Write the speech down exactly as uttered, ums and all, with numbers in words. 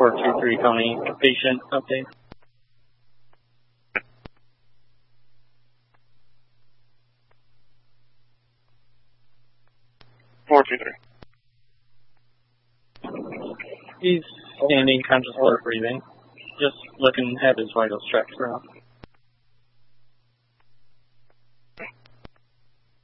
four two three Tony, patient update. four two three. He's standing, conscious, alert, breathing. Just looking at his vitals checked for him.